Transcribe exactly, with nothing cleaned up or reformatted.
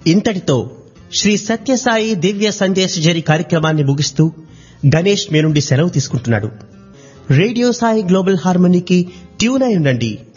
ఇంతటితో శ్రీ సత్యసాయి దివ్య సందేశజరి కార్యక్రమాన్ని ముగిస్తూ గణేష్ మీ నుండి సెలవు తీసుకుంటున్నాడు. రేడియో సాయి గ్లోబల్ హార్మనీకి ట్యూన్ అయి ఉండండి.